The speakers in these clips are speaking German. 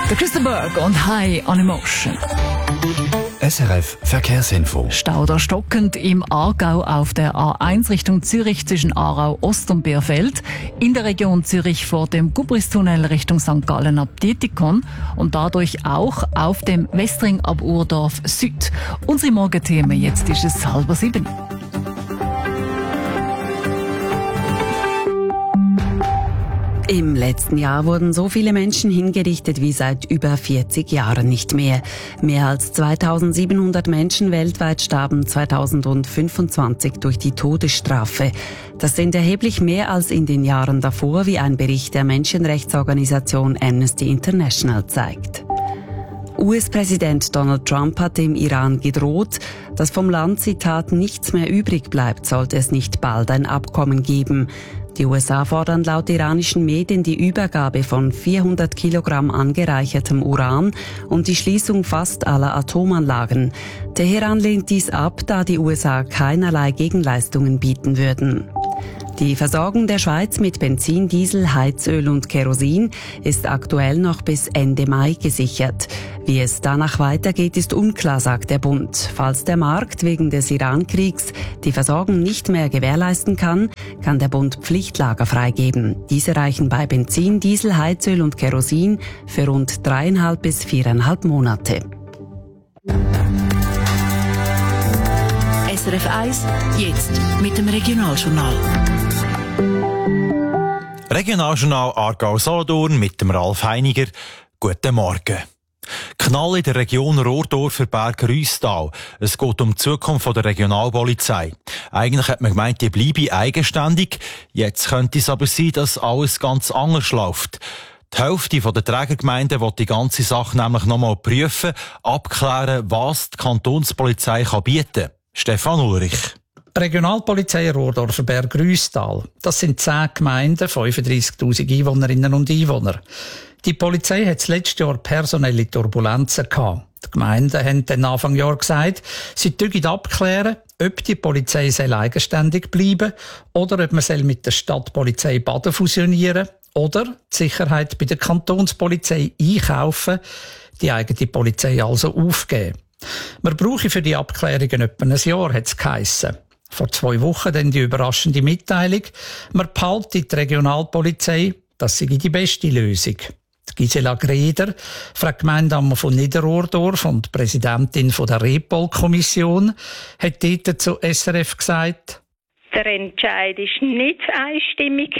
Der Christa Berg und High on Emotion. SRF Verkehrsinfo. Stauder stockend im Aargau auf der A1 Richtung Zürich zwischen Aarau Ost und Bierfeld. In der Region Zürich vor dem Gubristunnel Richtung St. Gallen ab Dietikon und dadurch auch auf dem Westring ab Urdorf Süd. Unsere Morgenthemen, jetzt ist es 6:30. Im letzten Jahr wurden so viele Menschen hingerichtet wie seit über 40 Jahren nicht mehr. Mehr als 2700 Menschen weltweit starben 2025 durch die Todesstrafe. Das sind erheblich mehr als in den Jahren davor, wie ein Bericht der Menschenrechtsorganisation Amnesty International zeigt. US-Präsident Donald Trump hat dem Iran gedroht, dass vom Land, Zitat, nichts mehr übrig bleibt, sollte es nicht bald ein Abkommen geben. Die USA fordern laut iranischen Medien die Übergabe von 400 Kilogramm angereichertem Uran und die Schließung fast aller Atomanlagen. Teheran lehnt dies ab, da die USA keinerlei Gegenleistungen bieten würden. Die Versorgung der Schweiz mit Benzin, Diesel, Heizöl und Kerosin ist aktuell noch bis Ende Mai gesichert. Wie es danach weitergeht, ist unklar, sagt der Bund. Falls der Markt wegen des Iran-Kriegs die Versorgung nicht mehr gewährleisten kann, kann der Bund Pflichtlager freigeben. Diese reichen bei Benzin, Diesel, Heizöl und Kerosin für rund 3,5 bis 4,5 Monate. SRF 1, jetzt mit dem Regionaljournal. Regionaljournal Aargau-Solothurn mit dem Ralf Heiniger. Guten Morgen. Knall in der Region Rohrdorfer Berg-Rüstal. Es geht um die Zukunft der Regionalpolizei. Eigentlich hat man gemeint, die bleibe eigenständig. Jetzt könnte es aber sein, dass alles ganz anders läuft. Die Hälfte der Trägergemeinden will die ganze Sache nämlich nochmal prüfen, abklären, was die Kantonspolizei bieten kann. Stefan Ulrich. Regionalpolizei Rohrdorfer Berg-Rüstal. Das sind 10 Gemeinden, 35'000 Einwohnerinnen und Einwohner. Die Polizei hat letztes Jahr personelle Turbulenzen gehabt. Die Gemeinden haben dann Anfang Jahr gesagt, sie dürfen abklären, ob die Polizei eigenständig bleiben oder ob man mit der Stadtpolizei Baden fusionieren oder die Sicherheit bei der Kantonspolizei einkaufen, die eigene Polizei also aufgeben. Man brauche für die Abklärungen etwa ein Jahr, hat es geheissen. Vor 2 Wochen dann die überraschende Mitteilung, man behalte die Regionalpolizei, das sei die beste Lösung. Gisela Greder, Frau Gemeindeammer von Niederrohrdorf und Präsidentin der Repol-Kommission, hat dort zu SRF gesagt: Der Entscheid war nicht einstimmig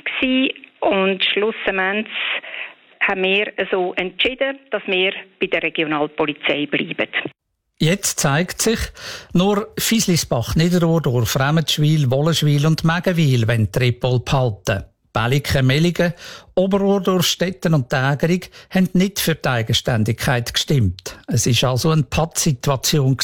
und schlussendlich haben wir so entschieden, dass wir bei der Regionalpolizei bleiben. Jetzt zeigt sich, nur Fieslisbach, Niederrohrdorf, Remetschwil, Wollenschwil und Megenwil wollen die Repol behalten. Belliken, Melligen, Oberrohrdorf, Stetten und Tägerung haben nicht für die Eigenständigkeit gestimmt. Es war also eine Pattsituation.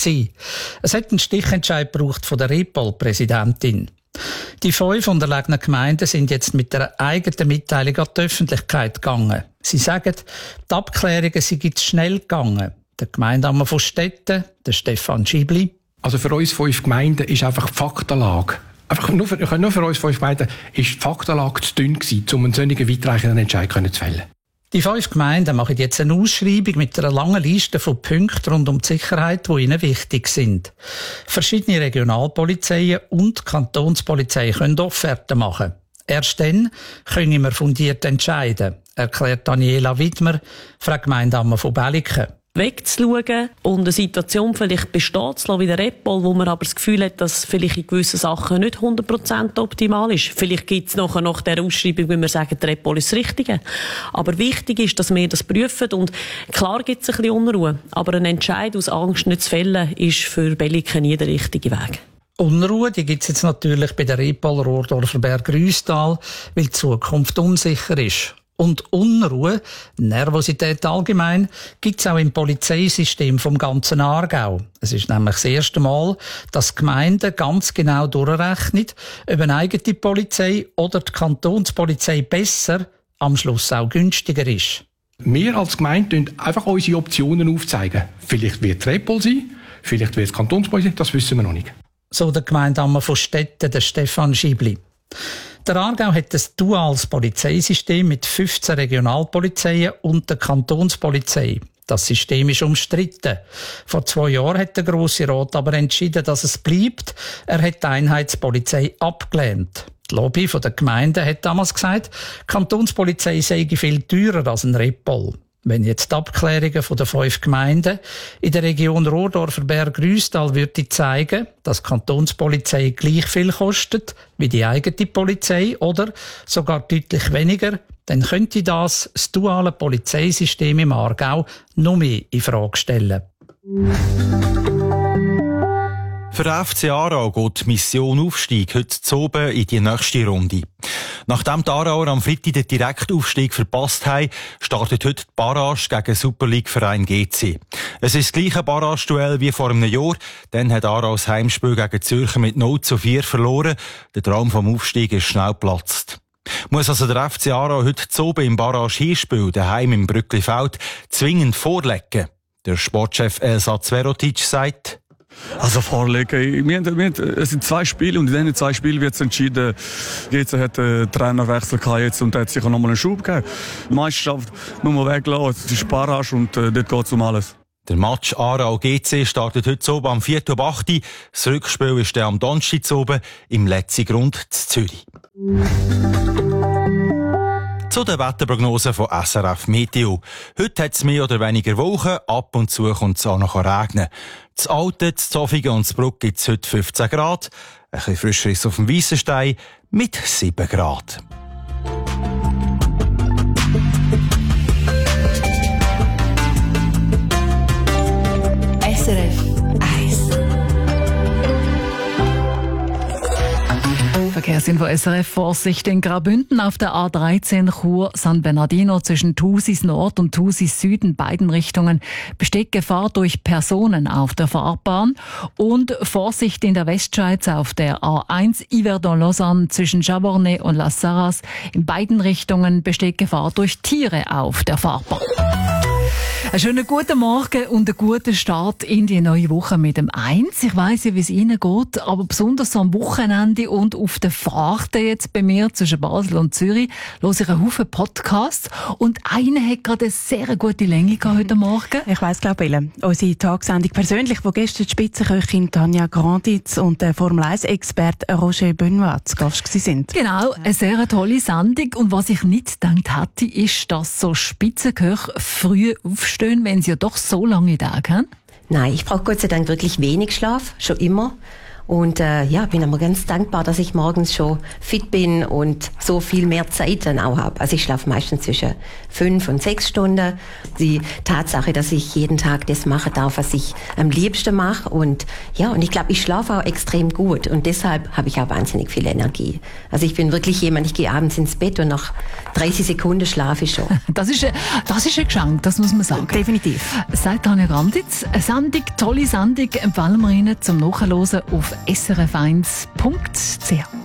Es hat einen Stichentscheid gebraucht von der Repol-Präsidentin. Die 5 unterlegenen Gemeinden sind jetzt mit einer eigenen Mitteilung an die Öffentlichkeit gegangen. Sie sagen, die Abklärungen sind schnell gegangen. Der Gemeindeammer von Stetten, der Stefan Schibli. Also für uns 5 Gemeinden ist einfach die Faktenlage. Nur für uns 5 Gemeinden ist die Faktenlage zu dünn gewesen, um einen solchen weitreichenden Entscheid zu fällen. Die 5 Gemeinden machen jetzt eine Ausschreibung mit einer langen Liste von Punkten rund um die Sicherheit, die ihnen wichtig sind. Verschiedene Regionalpolizeien und die Kantonspolizei können Offerten machen. Erst dann können wir fundiert entscheiden, erklärt Daniela Widmer, Frau Gemeindeammer von Belliken. Wegzuschauen und eine Situation vielleicht bestehen zu lassen wie der Repol, wo man aber das Gefühl hat, dass vielleicht in gewissen Sachen nicht 100% optimal ist. Vielleicht gibt es nachher nach der Ausschreibung, wenn wir sagen, der Repol ist das Richtige. Aber wichtig ist, dass wir das prüfen und klar gibt es ein bisschen Unruhe, aber ein Entscheid aus Angst nicht zu fällen, ist für Belliken nie der richtige Weg. Unruhe, die gibt es jetzt natürlich bei der Repol Rohrdorfer Berg-Rüstal, weil die Zukunft unsicher ist. Und Unruhe, Nervosität allgemein, gibt es auch im Polizeisystem vom ganzen Aargau. Es ist nämlich das erste Mal, dass die Gemeinden ganz genau durchrechnen, ob eine eigene Polizei oder die Kantonspolizei besser, am Schluss auch günstiger ist. Wir als Gemeinde einfach unsere Optionen aufzeigen. Vielleicht wird es Repol sein, vielleicht wird es Kantonspolizei, das wissen wir noch nicht. So der Gemeindeammer von Stetten, der Stefan Schibli. Der Aargau hat ein duales Polizeisystem mit 15 Regionalpolizeien und der Kantonspolizei. Das System ist umstritten. Vor 2 Jahren hat der Grosse Rat aber entschieden, dass es bleibt. Er hat die Einheitspolizei abgelehnt. Die Lobby der Gemeinden hat damals gesagt, die Kantonspolizei sei viel teurer als ein Repol. Wenn jetzt die Abklärungen der 5 Gemeinden in der Region Rohrdorfer-Berg-Rüstal würde zeigen, dass die Kantonspolizei gleich viel kostet wie die eigene Polizei oder sogar deutlich weniger, dann könnte das duale Polizeisystem im Aargau noch mehr in Frage stellen. Für den FC Aarau geht die Mission Aufstieg heute zu oben in die nächste Runde. Nachdem die Aarauer am Freitag den Direktaufstieg verpasst haben, startet heute die Barrage gegen Super League-Verein GC. Es ist das gleiche Barrage-Duell wie vor einem Jahr. Dann hat Aarau das Heimspiel gegen Zürcher mit 0:4 verloren. Der Traum vom Aufstieg ist schnell geplatzt. Muss also der FC Aarau heute zu oben im Barrage-Hinspiel daheim im Brücklifeld zwingend vorlegen? Der Sportchef Elsa Zverotic sagt: Also vorlegen. Es sind 2 Spiele und in diesen 2 Spielen wird es entschieden. GC hat einen Trainerwechsel gehabt jetzt und hat sicher nochmal einen Schub gegeben. Die Meisterschaft muss man weglassen. Es ist Barrage und dort geht es um alles. Der Match Aarau-GC startet heute oben am 4:08 Uhr. Das Rückspiel ist dann am Donnerstag oben im Letzigrund in Zürich. Zu den Wetterprognosen von SRF Meteo. Heute hat es mehr oder weniger Wolken, ab und zu kommt es auch noch regnen. Das Alte, das Zofingen und das Bruck gibt es heute 15 Grad. Ein bisschen frischer ist es auf dem Weissenstein mit 7 Grad. SRF 1. Verkehrsinfo SRF. Vorsicht in Graubünden auf der A13 Chur-San Bernardino zwischen Thusis Nord und Thusis Süd in beiden Richtungen besteht Gefahr durch Personen auf der Fahrbahn. Und Vorsicht in der Westschweiz auf der A1 Yverdon-Lausanne zwischen Chabornay und Las Sarras. In beiden Richtungen besteht Gefahr durch Tiere auf der Fahrbahn. Einen schönen guten Morgen und einen guten Start in die neue Woche mit dem 1. Ich weiss ja, wie es Ihnen geht, aber besonders so am Wochenende und auf der Fahrt jetzt bei mir zwischen Basel und Zürich höre ich einen Haufen Podcasts und einer hat gerade eine sehr gute Länge gehabt heute Morgen. Ich weiss, glaube ich, unsere Tagsendung persönlich, wo gestern die Spitzenköchin Tanja Granditz und der Formel-1-Experte Roger Benoit zu Gast sind. Genau, eine sehr tolle Sendung und was ich nicht gedacht hätte, ist, dass so Spitzenköche früh aufstehen, wenn sie ja doch so lange Tage haben? Nein, ich brauche Gott sei Dank wirklich wenig Schlaf, schon immer. Und bin aber ganz dankbar, dass ich morgens schon fit bin und so viel mehr Zeit dann auch habe. Also ich schlafe meistens zwischen 5 und 6 Stunden. Die Tatsache, dass ich jeden Tag das machen darf, was ich am liebsten mache. Und ich glaube, ich schlafe auch extrem gut. Und deshalb habe ich auch wahnsinnig viel Energie. Also ich bin wirklich jemand, ich gehe abends ins Bett und nach 30 Sekunden schlafe ich schon. Das ist ein Geschenk, das muss man sagen. Definitiv. Sagt Tanja Granditz, eine Sendung, tolle Sendung, empfehlen wir Ihnen zum Nachhören auf srf1.ch.